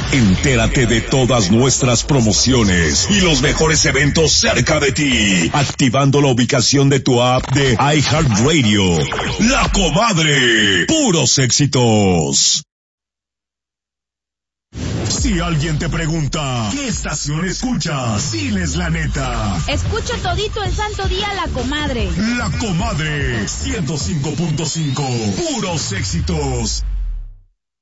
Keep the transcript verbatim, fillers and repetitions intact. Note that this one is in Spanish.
Entérate de todas nuestras promociones y los mejores eventos cerca de ti, activando la ubicación de tu app de iHeartRadio. La Comadre, puros éxitos. Si alguien te pregunta, ¿qué estación escuchas? Diles la neta. Escucho todito el santo día La Comadre. La Comadre, ciento cinco punto cinco, puros éxitos.